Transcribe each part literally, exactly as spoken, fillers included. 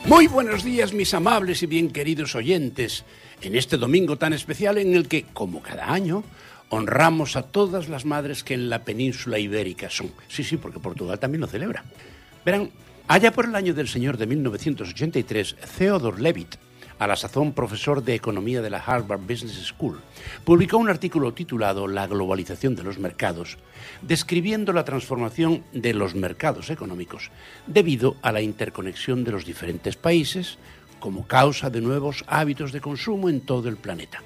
Muy buenos días, mis amables y bien queridos oyentes, en este domingo tan especial en el que, como cada año, honramos a todas las madres que en la península ibérica son. Sí, sí, porque Portugal también lo celebra. Verán, allá por el año del Señor de mil novecientos ochenta y tres, Theodore Levitt, a la sazón profesor de economía de la Harvard Business School, publicó un artículo titulado La globalización de los mercados, describiendo la transformación de los mercados económicos debido a la interconexión de los diferentes países como causa de nuevos hábitos de consumo en todo el planeta.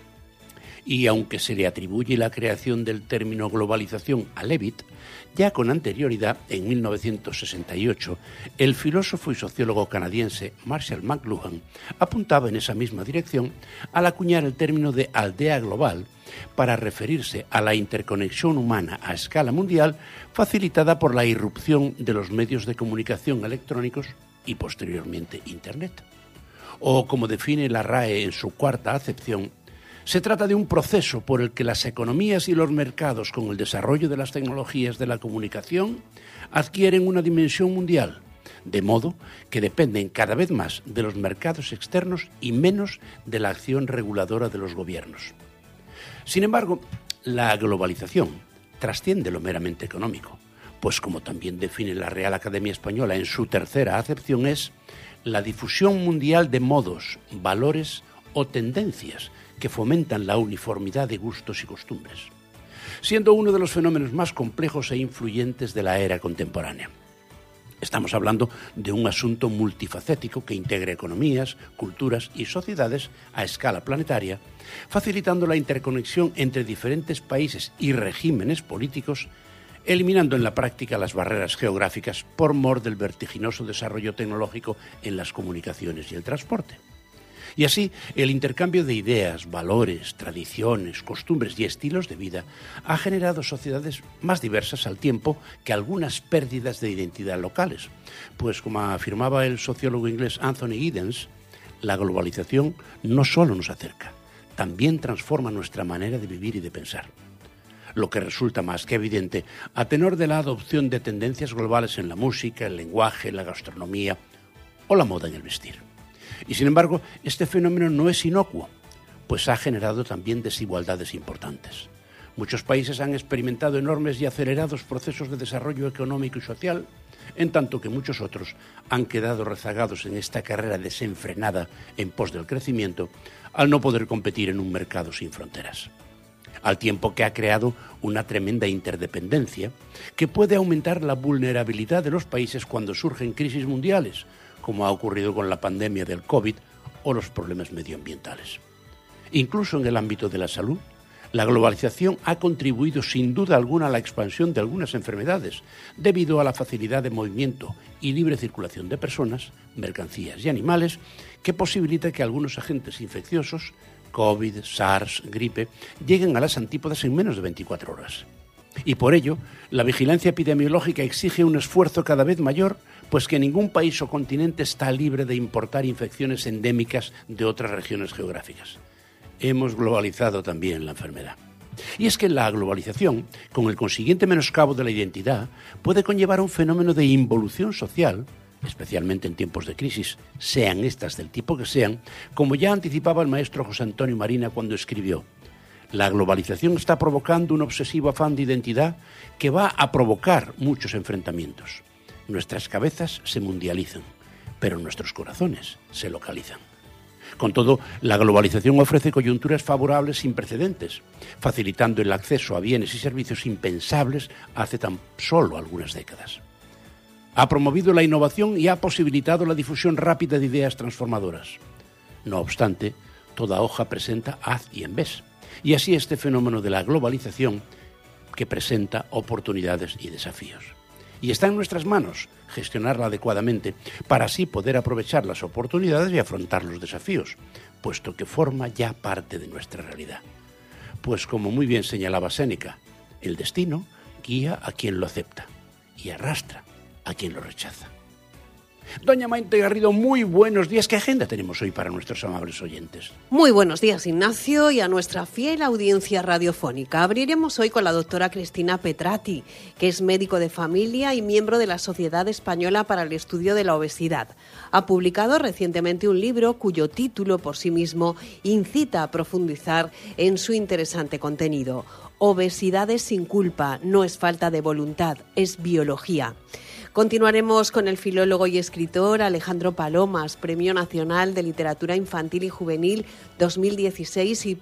Y aunque se le atribuye la creación del término globalización a Levitt, ya con anterioridad, en mil novecientos sesenta y ocho, el filósofo y sociólogo canadiense Marshall McLuhan apuntaba en esa misma dirección al acuñar el término de aldea global para referirse a la interconexión humana a escala mundial facilitada por la irrupción de los medios de comunicación electrónicos y posteriormente Internet. O, como define la R A E en su cuarta acepción, se trata de un proceso por el que las economías y los mercados, con el desarrollo de las tecnologías de la comunicación, adquieren una dimensión mundial, de modo que dependen cada vez más de los mercados externos y menos de la acción reguladora de los gobiernos. Sin embargo, la globalización trasciende lo meramente económico, pues como también define la Real Academia Española en su tercera acepción, es la difusión mundial de modos, valores o tendencias que fomentan la uniformidad de gustos y costumbres, siendo uno de los fenómenos más complejos e influyentes de la era contemporánea. Estamos hablando de un asunto multifacético que integra economías, culturas y sociedades a escala planetaria, facilitando la interconexión entre diferentes países y regímenes políticos, eliminando en la práctica las barreras geográficas por mor del vertiginoso desarrollo tecnológico en las comunicaciones y el transporte. Y así, el intercambio de ideas, valores, tradiciones, costumbres y estilos de vida ha generado sociedades más diversas al tiempo que algunas pérdidas de identidad locales. Pues, como afirmaba el sociólogo inglés Anthony Giddens, la globalización no solo nos acerca, también transforma nuestra manera de vivir y de pensar. Lo que resulta más que evidente a tenor de la adopción de tendencias globales en la música, el lenguaje, la gastronomía o la moda en el vestir. Y sin embargo, este fenómeno no es inocuo, pues ha generado también desigualdades importantes. Muchos países han experimentado enormes y acelerados procesos de desarrollo económico y social, en tanto que muchos otros han quedado rezagados en esta carrera desenfrenada en pos del crecimiento, al no poder competir en un mercado sin fronteras. Al tiempo que ha creado una tremenda interdependencia que puede aumentar la vulnerabilidad de los países cuando surgen crisis mundiales, como ha ocurrido con la pandemia del COVID o los problemas medioambientales. Incluso en el ámbito de la salud, la globalización ha contribuido sin duda alguna a la expansión de algunas enfermedades, debido a la facilidad de movimiento y libre circulación de personas, mercancías y animales, que posibilita que algunos agentes infecciosos, COVID, SARS, gripe, lleguen a las antípodas en menos de veinticuatro horas. Y por ello, la vigilancia epidemiológica exige un esfuerzo cada vez mayor, pues que ningún país o continente está libre de importar infecciones endémicas de otras regiones geográficas. Hemos globalizado también la enfermedad. Y es que la globalización, con el consiguiente menoscabo de la identidad, puede conllevar un fenómeno de involución social, especialmente en tiempos de crisis, sean estas del tipo que sean, como ya anticipaba el maestro José Antonio Marina cuando escribió: la globalización está provocando un obsesivo afán de identidad que va a provocar muchos enfrentamientos. Nuestras cabezas se mundializan, pero nuestros corazones se localizan. Con todo, la globalización ofrece coyunturas favorables sin precedentes, facilitando el acceso a bienes y servicios impensables hace tan solo algunas décadas. Ha promovido la innovación y ha posibilitado la difusión rápida de ideas transformadoras. No obstante, toda hoja presenta haz y en vez. Y así este fenómeno de la globalización que presenta oportunidades y desafíos. Y está en nuestras manos gestionarla adecuadamente para así poder aprovechar las oportunidades y afrontar los desafíos, puesto que forma ya parte de nuestra realidad. Pues como muy bien señalaba Séneca, el destino guía a quien lo acepta y arrastra a quien lo rechaza. Doña Maite Garrido, muy buenos días. ¿Qué agenda tenemos hoy para nuestros amables oyentes? Muy buenos días, Ignacio, y a nuestra fiel audiencia radiofónica. Abriremos hoy con la doctora Cristina Petrati, que es médico de familia y miembro de la Sociedad Española para el Estudio de la Obesidad. Ha publicado recientemente un libro cuyo título por sí mismo incita a profundizar en su interesante contenido. Obesidades sin culpa, no es falta de voluntad, es biología. Continuaremos con el filólogo y escritor Alejandro Palomas, Premio Nacional de Literatura Infantil y Juvenil dos mil dieciséis y